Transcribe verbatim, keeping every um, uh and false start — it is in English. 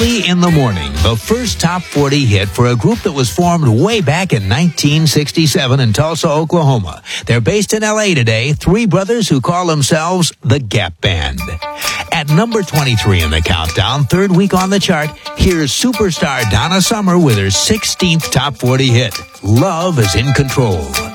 Early in the Morning, the first top forty hit for a group that was formed way back in nineteen sixty-seven in Tulsa, Oklahoma. They're based in L A today, three brothers who call themselves the Gap Band. At number twenty-three in the countdown, third week on the chart, here's superstar Donna Summer with her sixteenth top forty hit, Love is in Control.